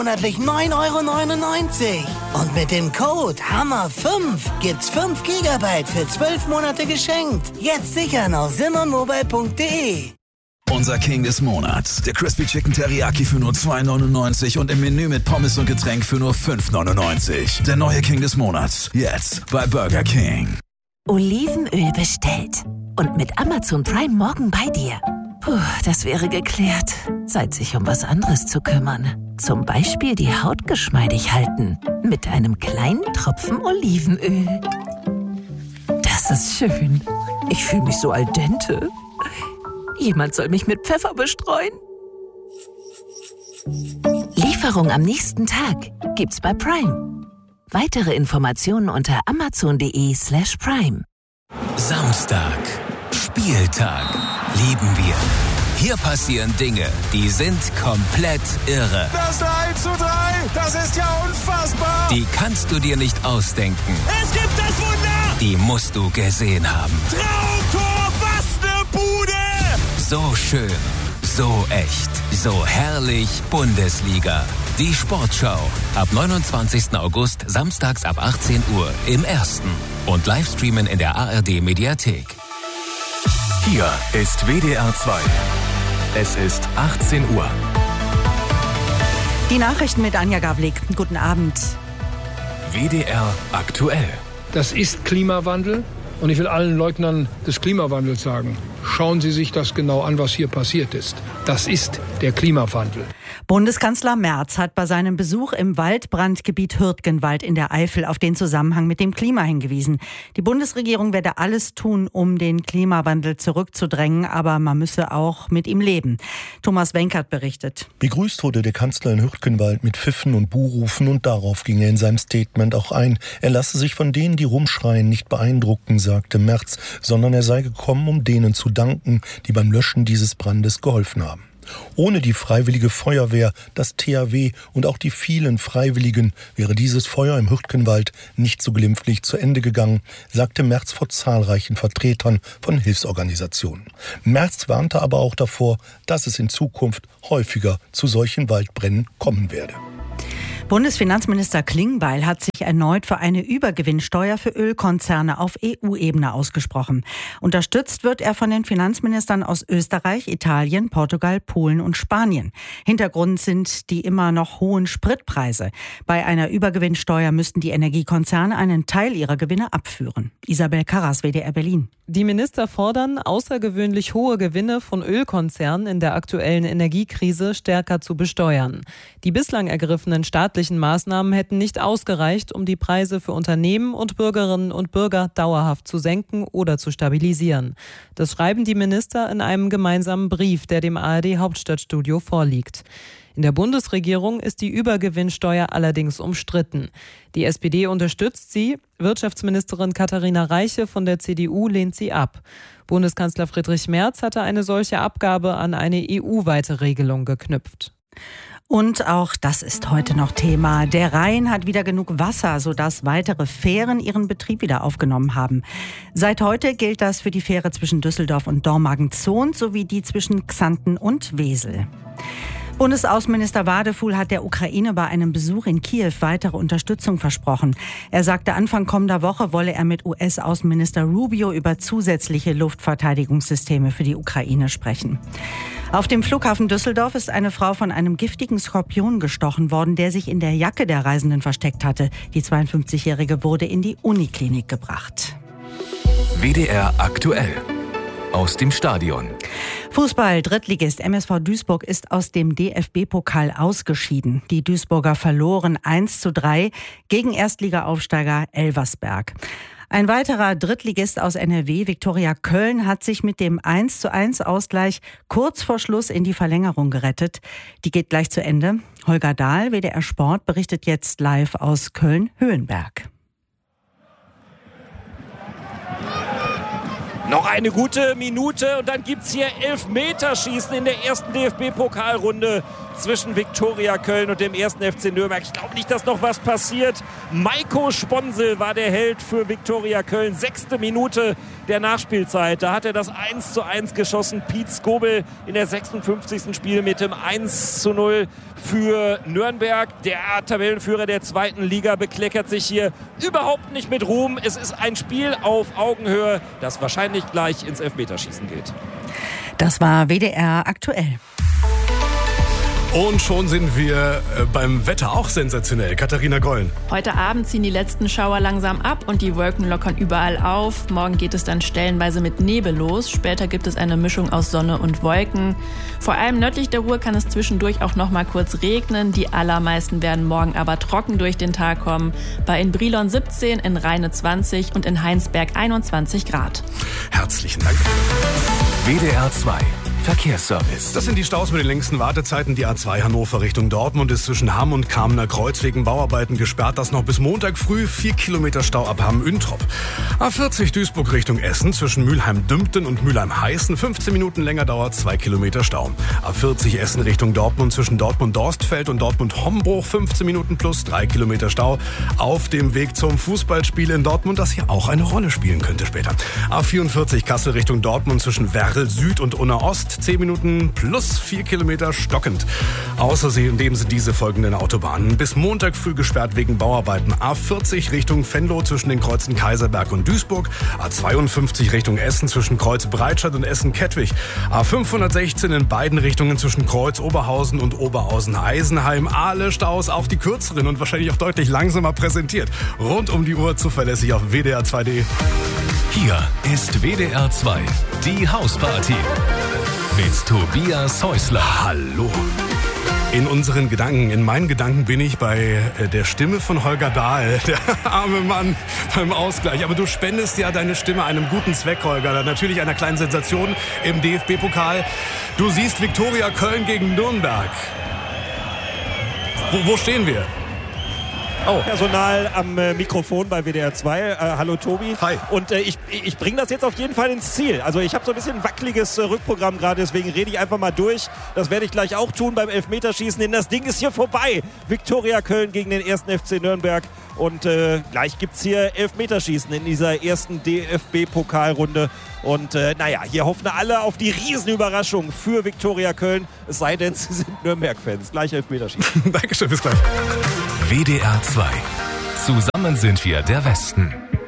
monatlich 9,99 €. Und mit dem Code HAMMER5 gibt's 5 GB für 12 Monate geschenkt. Jetzt sichern auf simonmobile.de. Unser King des Monats, der Crispy Chicken Teriyaki für nur 2,99 € und im Menü mit Pommes und Getränk für nur 5,99 €. Der neue King des Monats, jetzt bei Burger King. Olivenöl bestellt. Und mit Amazon Prime morgen bei dir. Puh, das wäre geklärt. Zeit, sich um was anderes zu kümmern. Zum Beispiel die Haut geschmeidig halten. Mit einem kleinen Tropfen Olivenöl. Das ist schön. Ich fühle mich so al dente. Jemand soll mich mit Pfeffer bestreuen. Lieferung am nächsten Tag gibt's bei Prime. Weitere Informationen unter amazon.de/prime. Samstag. Spieltag. Lieben wir. Hier passieren Dinge, die sind komplett irre. Das 3:3, das ist ja unfassbar. Die kannst du dir nicht ausdenken. Es gibt das Wunder. Die musst du gesehen haben. Traumtor, was ne Bude. So schön, so echt, so herrlich Bundesliga. Die Sportschau. Ab 29. August, samstags ab 18 Uhr im Ersten. Und Livestreamen in der ARD-Mediathek. Hier ist WDR 2. Es ist 18 Uhr. Die Nachrichten mit Anja Gavlik. Guten Abend. WDR aktuell. Das ist Klimawandel und ich will allen Leugnern des Klimawandels sagen, schauen Sie sich das genau an, was hier passiert ist. Das ist der Klimawandel. Bundeskanzler Merz hat bei seinem Besuch im Waldbrandgebiet Hürtgenwald in der Eifel auf den Zusammenhang mit dem Klima hingewiesen. Die Bundesregierung werde alles tun, um den Klimawandel zurückzudrängen, aber man müsse auch mit ihm leben. Thomas Wenkert berichtet. Begrüßt wurde der Kanzler in Hürtgenwald mit Pfiffen und Buhrufen und darauf ging er in seinem Statement auch ein. Er lasse sich von denen, die rumschreien, nicht beeindrucken, sagte Merz, sondern er sei gekommen, um denen zu danken, die beim Löschen dieses Brandes geholfen haben. Ohne die Freiwillige Feuerwehr, das THW und auch die vielen Freiwilligen wäre dieses Feuer im Hürtgenwald nicht so glimpflich zu Ende gegangen, sagte Merz vor zahlreichen Vertretern von Hilfsorganisationen. Merz warnte aber auch davor, dass es in Zukunft häufiger zu solchen Waldbränden kommen werde. Bundesfinanzminister Klingbeil hat sich erneut für eine Übergewinnsteuer für Ölkonzerne auf EU-Ebene ausgesprochen. Unterstützt wird er von den Finanzministern aus Österreich, Italien, Portugal, Polen und Spanien. Hintergrund sind die immer noch hohen Spritpreise. Bei einer Übergewinnsteuer müssten die Energiekonzerne einen Teil ihrer Gewinne abführen. Isabel Karras, WDR Berlin. Die Minister fordern, außergewöhnlich hohe Gewinne von Ölkonzernen in der aktuellen Energiekrise stärker zu besteuern. Die bislang ergriffenen staatlichen Maßnahmen hätten nicht ausgereicht, um die Preise für Unternehmen und Bürgerinnen und Bürger dauerhaft zu senken oder zu stabilisieren. Das schreiben die Minister in einem gemeinsamen Brief, der dem ARD-Hauptstadtstudio vorliegt. In der Bundesregierung ist die Übergewinnsteuer allerdings umstritten. Die SPD unterstützt sie, Wirtschaftsministerin Katharina Reiche von der CDU lehnt sie ab. Bundeskanzler Friedrich Merz hatte eine solche Abgabe an eine EU-weite Regelung geknüpft. Und auch das ist heute noch Thema. Der Rhein hat wieder genug Wasser, sodass weitere Fähren ihren Betrieb wieder aufgenommen haben. Seit heute gilt das für die Fähre zwischen Düsseldorf und Dormagen-Zont sowie die zwischen Xanten und Wesel. Bundesaußenminister Wadefuhl hat der Ukraine bei einem Besuch in Kiew weitere Unterstützung versprochen. Er sagte, Anfang kommender Woche wolle er mit US-Außenminister Rubio über zusätzliche Luftverteidigungssysteme für die Ukraine sprechen. Auf dem Flughafen Düsseldorf ist eine Frau von einem giftigen Skorpion gestochen worden, der sich in der Jacke der Reisenden versteckt hatte. Die 52-Jährige wurde in die Uniklinik gebracht. WDR aktuell. Aus dem Stadion. Fußball, Drittligist MSV Duisburg ist aus dem DFB-Pokal ausgeschieden. Die Duisburger verloren 1:3 gegen Erstligaaufsteiger Elversberg. Ein weiterer Drittligist aus NRW, Viktoria Köln, hat sich mit dem 1:1-Ausgleich kurz vor Schluss in die Verlängerung gerettet. Die geht gleich zu Ende. Holger Dahl, WDR Sport, berichtet jetzt live aus Köln-Höhenberg. Noch eine gute Minute und dann gibt's hier Elfmeterschießen in der ersten DFB-Pokalrunde. zwischen Viktoria Köln und dem 1. FC Nürnberg. Ich glaube nicht, dass noch was passiert. Maiko Sponsel war der Held für Viktoria Köln. 6. Minute der Nachspielzeit. Da hat er das 1:1 geschossen. Piet Skobel in der 56. Spiel mit dem 1:0 für Nürnberg. Der Tabellenführer der 2. Liga bekleckert sich hier überhaupt nicht mit Ruhm. Es ist ein Spiel auf Augenhöhe, das wahrscheinlich gleich ins Elfmeterschießen geht. Das war WDR aktuell. Und schon sind wir beim Wetter auch sensationell. Katharina Gollen. Heute Abend ziehen die letzten Schauer langsam ab und die Wolken lockern überall auf. Morgen geht es dann stellenweise mit Nebel los. Später gibt es eine Mischung aus Sonne und Wolken. Vor allem nördlich der Ruhr kann es zwischendurch auch noch mal kurz regnen. Die allermeisten werden morgen aber trocken durch den Tag kommen. Bei in Brilon 17, in Rheine 20 und in Heinsberg 21 Grad. Herzlichen Dank. WDR 2 Verkehrsservice. Das sind die Staus mit den längsten Wartezeiten. Die A2 Hannover Richtung Dortmund ist zwischen Hamm und Kamener Kreuz wegen Bauarbeiten gesperrt. Das noch bis Montag früh. 4 Kilometer Stau ab Hamm-Üntrop. A40 Duisburg Richtung Essen zwischen Mülheim-Dümpten und Mülheim-Heißen. 15 Minuten länger dauert, 2 Kilometer Stau. A40 Essen Richtung Dortmund zwischen Dortmund-Dorstfeld und Dortmund-Hombruch. 15 Minuten plus 3 Kilometer Stau. Auf dem Weg zum Fußballspiel in Dortmund, das hier auch eine Rolle spielen könnte später. A44 Kassel Richtung Dortmund zwischen Werl Süd und Unna Ost. 10 Minuten plus 4 Kilometer stockend. Außerdem sind diese folgenden Autobahnen bis Montag früh gesperrt wegen Bauarbeiten. A40 Richtung Venlo zwischen den Kreuzen Kaiserberg und Duisburg. A52 Richtung Essen zwischen Kreuz Breitscheid und Essen-Kettwig. A516 in beiden Richtungen zwischen Kreuz Oberhausen und Oberhausen-Eisenheim. Alle Staus, auch die kürzeren und wahrscheinlich auch deutlich langsamer präsentiert. Rund um die Uhr zuverlässig auf WDR2.de. Hier ist WDR 2, die Hausparty. Mit Tobias Häusler. Hallo. In unseren Gedanken, in meinen Gedanken bin ich bei der Stimme von Holger Dahl, der arme Mann beim Ausgleich. Aber du spendest ja deine Stimme einem guten Zweck, Holger. Natürlich einer kleinen Sensation im DFB-Pokal. Du siehst Viktoria Köln gegen Nürnberg. Wo stehen wir? Oh. Personal am Mikrofon bei WDR 2. Hallo Tobi. Hi. Und ich bringe das jetzt auf jeden Fall ins Ziel. Also ich habe so ein bisschen wackeliges Rückprogramm gerade, deswegen rede ich einfach mal durch. Das werde ich gleich auch tun beim Elfmeterschießen, denn das Ding ist hier vorbei. Viktoria Köln gegen den 1. FC Nürnberg. Und gleich gibt es hier Elfmeterschießen in dieser ersten DFB-Pokalrunde. Und hier hoffen alle auf die Riesenüberraschung für Viktoria Köln. Es sei denn, sie sind Nürnberg-Fans. Gleich Elfmeterschießen. Dankeschön, bis gleich. WDR 2. Zusammen sind wir der Westen.